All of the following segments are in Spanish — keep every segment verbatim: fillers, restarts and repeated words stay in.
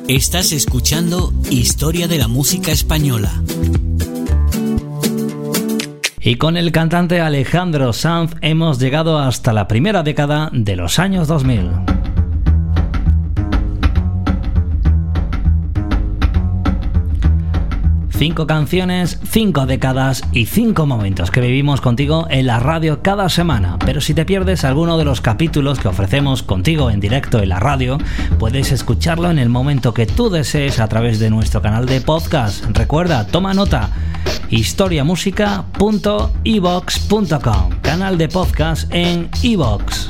Estás escuchando Historia de la Música Española. Y con el cantante Alejandro Sanz hemos llegado hasta la primera década de los años dos mil. Cinco canciones, cinco décadas y cinco momentos que vivimos contigo en la radio cada semana. Pero si te pierdes alguno de los capítulos que ofrecemos contigo en directo en la radio, puedes escucharlo en el momento que tú desees a través de nuestro canal de podcast. Recuerda, toma nota, historiamusica punto i vox punto com, canal de podcast en iVoox.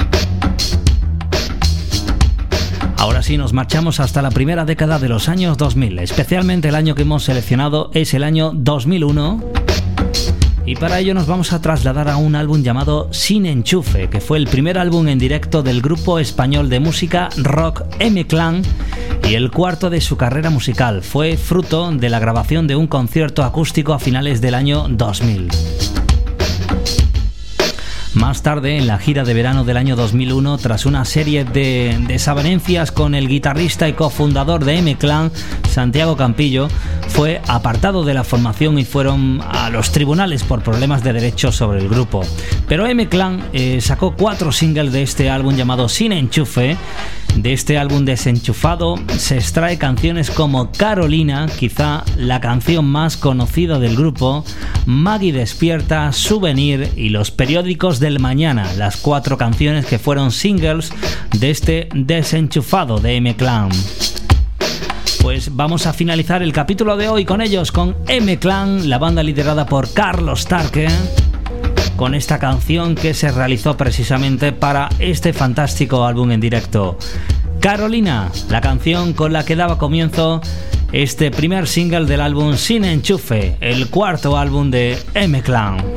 Ahora sí, nos marchamos hasta la primera década de los años dos mil. Especialmente el año que hemos seleccionado es el año dos mil uno. Y para ello nos vamos a trasladar a un álbum llamado Sin Enchufe, que fue el primer álbum en directo del grupo español de música rock M-Clan y el cuarto de su carrera musical. Fue fruto de la grabación de un concierto acústico a finales del año dos mil. Más tarde, en la gira de verano del año dos mil uno, tras una serie de desavenencias con el guitarrista y cofundador de M-Clan, Santiago Campillo, fue apartado de la formación y fueron a los tribunales por problemas de derechos sobre el grupo. Pero M-Clan eh, sacó cuatro singles de este álbum llamado Sin Enchufe. De este álbum desenchufado se extrae canciones como Carolina, quizá la canción más conocida del grupo, Maggie Despierta, Souvenir y Los Periódicos del Mañana, las cuatro canciones que fueron singles de este desenchufado de M-Clan. Pues vamos a finalizar el capítulo de hoy con ellos, con M-Clan, la banda liderada por Carlos Tarque, con esta canción que se realizó precisamente para este fantástico álbum en directo. Carolina, la canción con la que daba comienzo este primer single del álbum Sin Enchufe, el cuarto álbum de M-Clan.